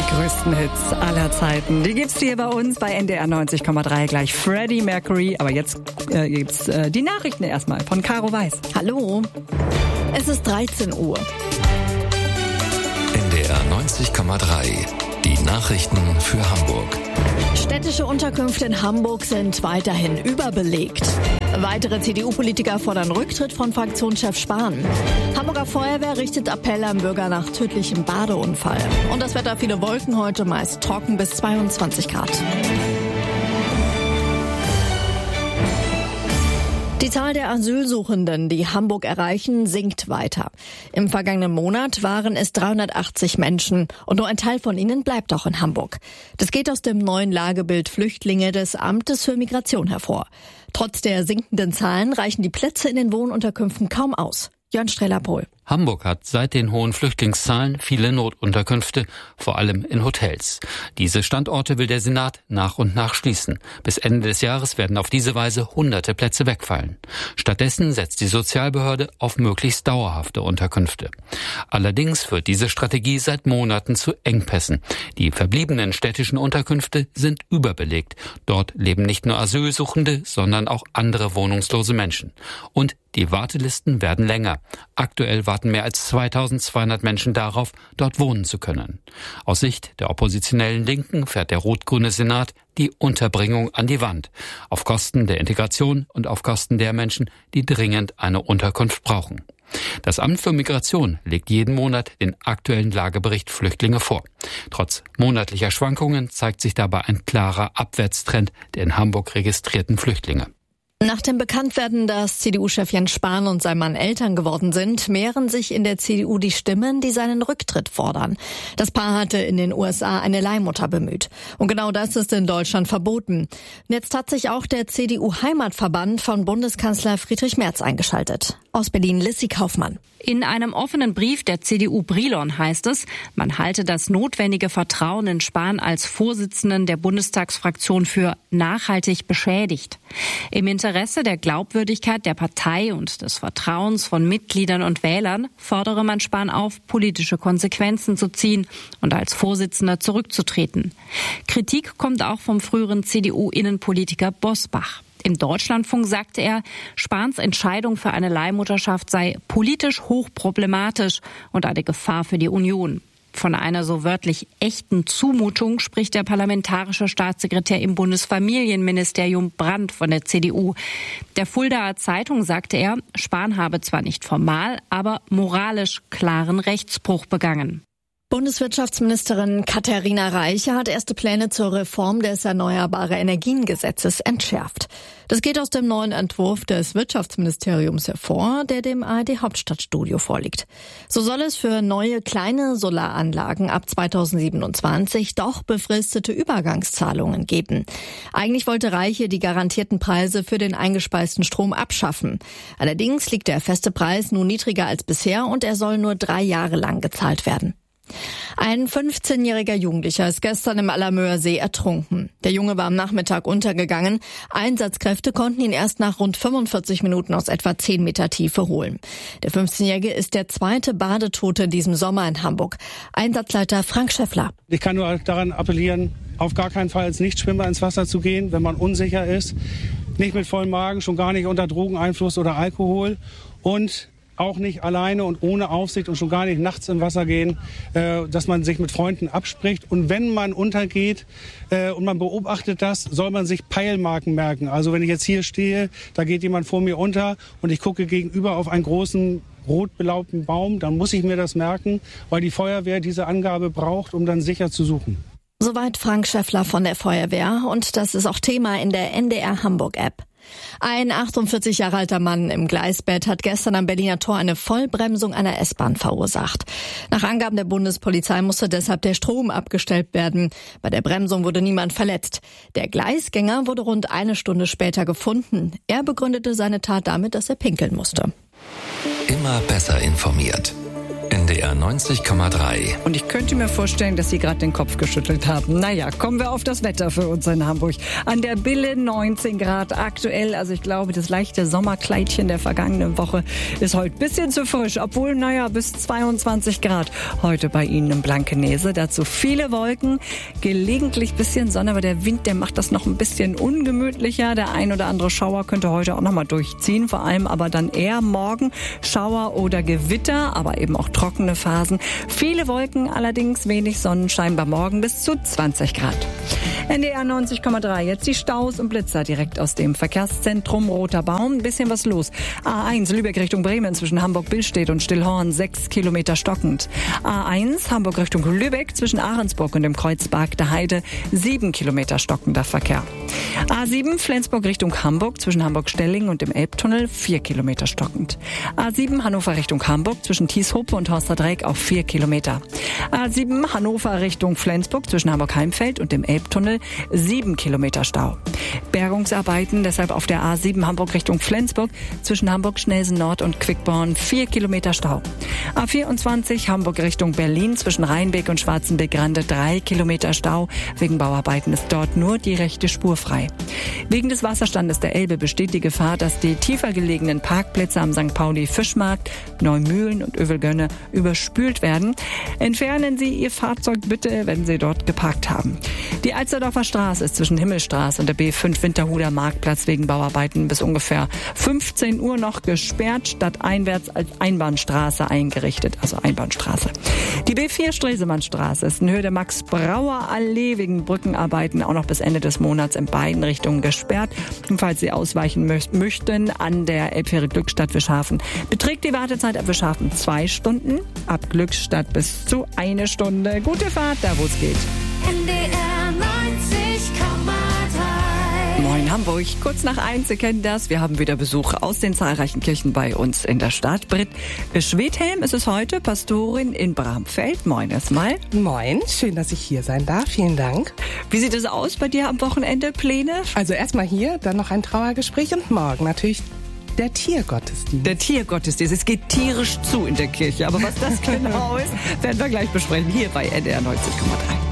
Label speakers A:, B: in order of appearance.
A: größten Hits aller Zeiten. Die gibt's hier bei uns bei NDR 90,3. Gleich Freddie Mercury. Aber jetzt gibt's die Nachrichten erstmal von Caro Weiß.
B: Hallo. Es ist 13 Uhr.
C: NDR 90,3. Die Nachrichten für Hamburg.
B: Städtische Unterkünfte in Hamburg sind weiterhin überbelegt. Weitere CDU-Politiker fordern Rücktritt von Fraktionschef Spahn. Hamburger Feuerwehr richtet Appell an Bürger nach tödlichem Badeunfall. Und das Wetter, viele Wolken heute, meist trocken bis 22 Grad. Die Zahl der Asylsuchenden, die Hamburg erreichen, sinkt weiter. Im vergangenen Monat waren es 380 Menschen und nur ein Teil von ihnen bleibt auch in Hamburg. Das geht aus dem neuen Lagebild Flüchtlinge des Amtes für Migration hervor. Trotz der sinkenden Zahlen reichen die Plätze in den Wohnunterkünften kaum aus. Jörn Strehler-Pohl.
D: Hamburg hat seit den hohen Flüchtlingszahlen viele Notunterkünfte, vor allem in Hotels. Diese Standorte will der Senat nach und nach schließen. Bis Ende des Jahres werden auf diese Weise hunderte Plätze wegfallen. Stattdessen setzt die Sozialbehörde auf möglichst dauerhafte Unterkünfte. Allerdings führt diese Strategie seit Monaten zu Engpässen. Die verbliebenen städtischen Unterkünfte sind überbelegt. Dort leben nicht nur Asylsuchende, sondern auch andere wohnungslose Menschen. Und die Wartelisten werden länger. Aktuell warten mehr als 2200 Menschen darauf, dort wohnen zu können. Aus Sicht der oppositionellen Linken fährt der rot-grüne Senat die Unterbringung an die Wand. Auf Kosten der Integration und auf Kosten der Menschen, die dringend eine Unterkunft brauchen. Das Amt für Migration legt jeden Monat den aktuellen Lagebericht Flüchtlinge vor. Trotz monatlicher Schwankungen zeigt sich dabei ein klarer Abwärtstrend der in Hamburg registrierten Flüchtlinge.
B: Nach dem Bekanntwerden, dass CDU-Chef Jens Spahn und sein Mann Eltern geworden sind, mehren sich in der CDU die Stimmen, die seinen Rücktritt fordern. Das Paar hatte in den USA eine Leihmutter bemüht. Und genau das ist in Deutschland verboten. Und jetzt hat sich auch der CDU-Heimatverband von Bundeskanzler Friedrich Merz eingeschaltet. Aus Berlin Lissy Kaufmann.
E: In einem offenen Brief der CDU Brilon heißt es, man halte das notwendige Vertrauen in Spahn als Vorsitzenden der Bundestagsfraktion für nachhaltig beschädigt. Im Interesse der Glaubwürdigkeit der Partei und des Vertrauens von Mitgliedern und Wählern fordere man Spahn auf, politische Konsequenzen zu ziehen und als Vorsitzender zurückzutreten. Kritik kommt auch vom früheren CDU-Innenpolitiker Bosbach. Im Deutschlandfunk sagte er, Spahns Entscheidung für eine Leihmutterschaft sei politisch hochproblematisch und eine Gefahr für die Union. Von einer so wörtlich echten Zumutung spricht der parlamentarische Staatssekretär im Bundesfamilienministerium Brandt von der CDU. Der Fuldaer Zeitung sagte er, Spahn habe zwar nicht formal, aber moralisch klaren Rechtsbruch begangen.
B: Bundeswirtschaftsministerin Katharina Reiche hat erste Pläne zur Reform des Erneuerbare-Energien-Gesetzes entschärft. Das geht aus dem neuen Entwurf des Wirtschaftsministeriums hervor, der dem ARD-Hauptstadtstudio vorliegt. So soll es für neue kleine Solaranlagen ab 2027 doch befristete Übergangszahlungen geben. Eigentlich wollte Reiche die garantierten Preise für den eingespeisten Strom abschaffen. Allerdings liegt der feste Preis nun niedriger als bisher und er soll nur 3 Jahre lang gezahlt werden. Ein 15-jähriger Jugendlicher ist gestern im Allermöer See ertrunken. Der Junge war am Nachmittag untergegangen. Einsatzkräfte konnten ihn erst nach rund 45 Minuten aus etwa 10 Meter Tiefe holen. Der 15-Jährige ist der zweite Badetote in diesem Sommer in Hamburg. Einsatzleiter Frank Schäffler.
F: Ich kann nur daran appellieren, auf gar keinen Fall als Nichtschwimmer ins Wasser zu gehen, wenn man unsicher ist. Nicht mit vollem Magen, schon gar nicht unter Drogeneinfluss oder Alkohol und auch nicht alleine und ohne Aufsicht und schon gar nicht nachts im Wasser gehen, dass man sich mit Freunden abspricht. Und wenn man untergeht und man beobachtet das, soll man sich Peilmarken merken. Also wenn ich jetzt hier stehe, da geht jemand vor mir unter und ich gucke gegenüber auf einen großen rot belaubten Baum, dann muss ich mir das merken, weil die Feuerwehr diese Angabe braucht, um dann sicher zu suchen.
B: Soweit Frank Schäffler von der Feuerwehr und das ist auch Thema in der NDR Hamburg App. Ein 48 Jahre alter Mann im Gleisbett hat gestern am Berliner Tor eine Vollbremsung einer S-Bahn verursacht. Nach Angaben der Bundespolizei musste deshalb der Strom abgestellt werden. Bei der Bremsung wurde niemand verletzt. Der Gleisgänger wurde rund 1 Stunde später gefunden. Er begründete seine Tat damit, dass er pinkeln musste.
C: Immer besser informiert. NDR 90,3.
A: Und ich könnte mir vorstellen, dass Sie gerade den Kopf geschüttelt haben. Naja, kommen wir auf das Wetter für uns in Hamburg. An der Bille 19 Grad aktuell. Also ich glaube, das leichte Sommerkleidchen der vergangenen Woche ist heute ein bisschen zu frisch. Obwohl, bis 22 Grad heute bei Ihnen in Blankenese. Dazu viele Wolken, gelegentlich bisschen Sonne, aber der Wind, der macht das noch ein bisschen ungemütlicher. Der ein oder andere Schauer könnte heute auch noch mal durchziehen. Vor allem aber dann eher morgen Schauer oder Gewitter, aber eben auch trockene Phasen. Viele Wolken, allerdings wenig Sonnenschein, bei morgen bis zu 20 Grad. NDR 90,3, jetzt die Staus und Blitzer direkt aus dem Verkehrszentrum Roter Baum. Ein bisschen was los. A1 Lübeck Richtung Bremen zwischen Hamburg-Billstedt und Stillhorn 6 Kilometer stockend. A1 Hamburg Richtung Lübeck zwischen Ahrensburg und dem Kreuzberg der Heide 7 Kilometer stockender Verkehr. A7 Flensburg Richtung Hamburg zwischen Hamburg-Stellingen und dem Elbtunnel 4 Kilometer stockend. A7 Hannover Richtung Hamburg zwischen Tieshope und Horsterdreieck auch 4 Kilometer. A7 Hannover Richtung Flensburg zwischen Hamburg-Heimfeld und dem Elbtunnel 7 Kilometer Stau. Bergungsarbeiten deshalb auf der A7 Hamburg Richtung Flensburg zwischen Hamburg-Schnelsen Nord und Quickborn 4 Kilometer Stau. A24 Hamburg Richtung Berlin zwischen Rheinbeck und Schwarzenbeck-Rande 3 Kilometer Stau. Wegen Bauarbeiten ist dort nur die rechte Spur frei. Wegen des Wasserstandes der Elbe besteht die Gefahr, dass die tiefer gelegenen Parkplätze am St. Pauli-Fischmarkt, Neumühlen und Övelgönne überspült werden. Entfernen Sie Ihr Fahrzeug bitte, wenn Sie dort geparkt haben. Die Alsterdorfer Straße ist zwischen Himmelstraße und der B5 Winterhuder Marktplatz wegen Bauarbeiten bis ungefähr 15 Uhr noch gesperrt, stadteinwärts als Einbahnstraße eingerichtet, also Einbahnstraße. Die B4 Stresemannstraße ist in Höhe der Max-Brauer-Allee wegen Brückenarbeiten auch noch bis Ende des Monats in beiden Richtungen gesperrt. Und falls Sie ausweichen möchten, an der Elbfähre Glückstadt Wischhafen beträgt die Wartezeit ab Wischhafen 2 Stunden, ab Glückstadt bis zu 1 Stunde. Gute Fahrt, da wo es geht.
G: NDR 90,3.
A: Moin Hamburg, kurz nach 1, Sie kennen das. Wir haben wieder Besuch aus den zahlreichen Kirchen bei uns in der Stadt. Britt Schwedhelm ist es heute, Pastorin in Bramfeld. Moin erstmal.
H: Moin, schön, dass ich hier sein darf. Vielen Dank.
A: Wie sieht es aus bei dir am Wochenende? Pläne?
H: Also erstmal hier, dann noch ein Trauergespräch und morgen natürlich der Tiergottesdienst.
A: Der Tiergottesdienst. Es geht tierisch zu in der Kirche. Aber was das genau ist, werden wir gleich besprechen hier bei NDR 90,3.